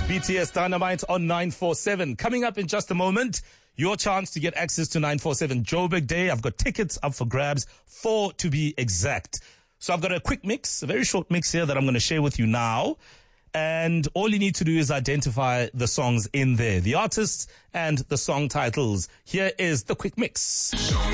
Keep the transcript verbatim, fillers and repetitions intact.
B T S Dynamite on nine forty-seven. Coming up in just a moment, your chance to get access to nine forty-seven Joburg Day. I've got tickets up for grabs, four to be exact. So I've got a quick mix, a very short mix here that I'm going to share with you now. And all you need to do is identify the songs in there, the artists and the song titles. Here is the quick mix.